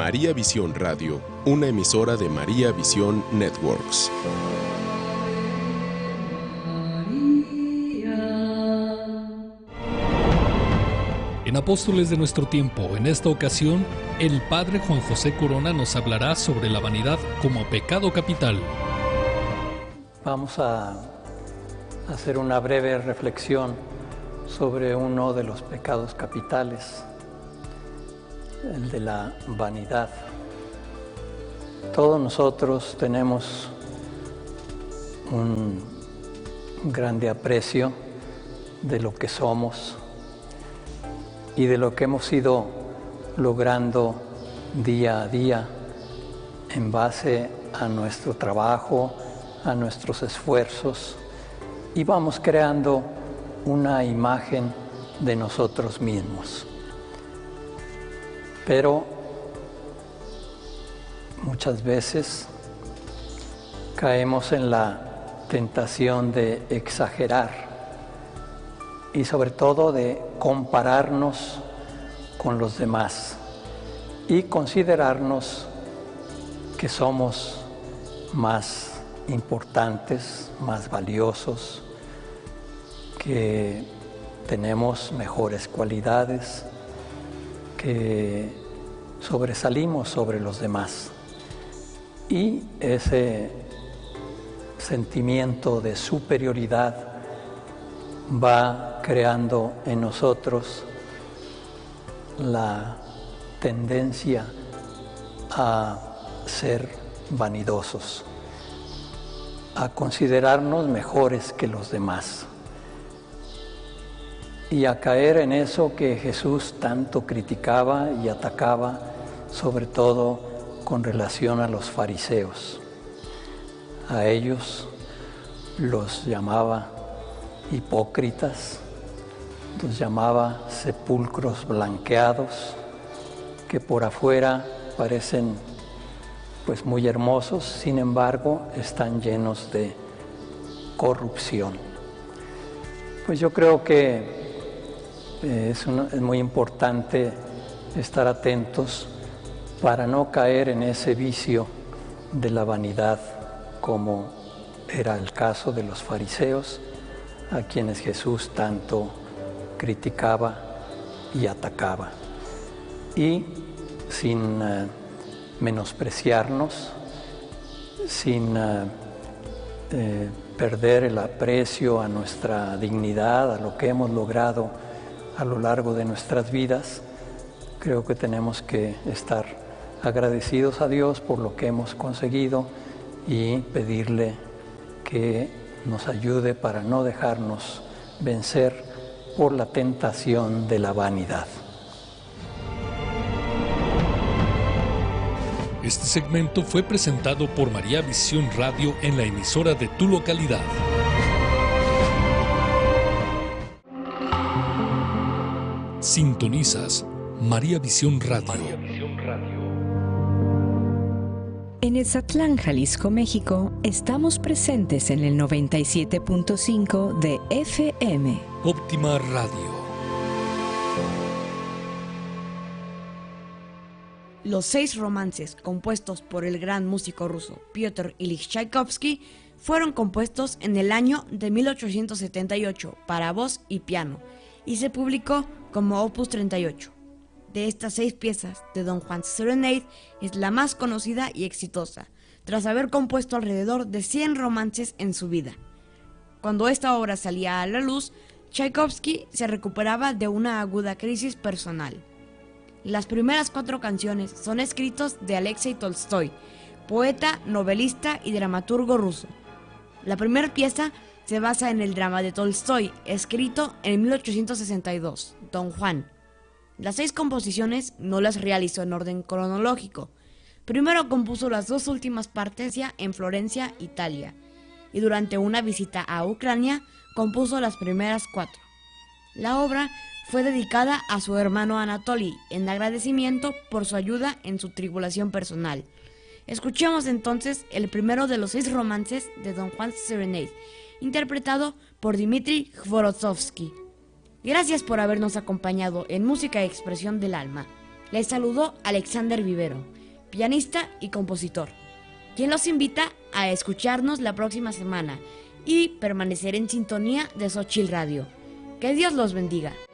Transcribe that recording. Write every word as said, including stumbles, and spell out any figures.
María Visión Radio, una emisora de María Visión Networks. En Apóstoles de nuestro tiempo, en esta ocasión, el Padre Juan José Corona nos hablará sobre la vanidad como pecado capital. Vamos a hacer una breve reflexión sobre uno de los pecados capitales, el de la vanidad. Todos nosotros tenemos un grande aprecio de lo que somos y de lo que hemos ido logrando día a día en base a nuestro trabajo, a nuestros esfuerzos, y vamos creando una imagen de nosotros mismos. Pero muchas veces caemos en la tentación de exagerar y sobre todo de compararnos con los demás y considerarnos que somos más importantes, más valiosos, que tenemos mejores cualidades, que sobresalimos sobre los demás. Y ese sentimiento de superioridad va creando en nosotros la tendencia a ser vanidosos, a considerarnos mejores que los demás y a caer en eso que Jesús tanto criticaba y atacaba, sobre todo con relación a los fariseos. A ellos los llamaba hipócritas, los llamaba sepulcros blanqueados, que por afuera parecen pues muy hermosos, sin embargo están llenos de corrupción. Pues yo creo que eh, es, una, es muy importante estar atentos para no caer en ese vicio de la vanidad, como era el caso de los fariseos, a quienes Jesús tanto criticaba y atacaba. Y sin uh, menospreciarnos, sin uh, eh, perder el aprecio a nuestra dignidad, a lo que hemos logrado a lo largo de nuestras vidas, creo que tenemos que estar agradecidos a Dios por lo que hemos conseguido y pedirle que nos ayude para no dejarnos vencer por la tentación de la vanidad. Este segmento fue presentado por María Visión Radio en la emisora de tu localidad. Sintonizas María Visión Radio. María Visión Radio. En Etzatlán, Jalisco, México, estamos presentes en el noventa y siete punto cinco de F M. Óptima Radio. Los seis romances compuestos por el gran músico ruso Piotr Ilich Tchaikovsky fueron compuestos en el año de mil ochocientos setenta y ocho para voz y piano y se publicó como Opus treinta y ocho. De estas seis piezas, de Don Juan's Serenade es la más conocida y exitosa, tras haber compuesto alrededor de cien romances en su vida. Cuando esta obra salía a la luz, Tchaikovsky se recuperaba de una aguda crisis personal. Las primeras cuatro canciones son escritos de Alexei Tolstoy, poeta, novelista y dramaturgo ruso. La primera pieza se basa en el drama de Tolstoy, escrito en mil ochocientos sesenta y dos, Don Juan. Las seis composiciones no las realizó en orden cronológico. Primero compuso las dos últimas partes ya en Florencia, Italia, y durante una visita a Ucrania compuso las primeras cuatro. La obra fue dedicada a su hermano Anatoly en agradecimiento por su ayuda en su tribulación personal. Escuchemos entonces el primero de los seis romances de Don Juan's Serenade, interpretado por Dmitri Khvorostovsky. Gracias por habernos acompañado en Música y Expresión del Alma. Les saludó Alexander Vivero, pianista y compositor, quien los invita a escucharnos la próxima semana y permanecer en sintonía de Xochitl Radio. Que Dios los bendiga.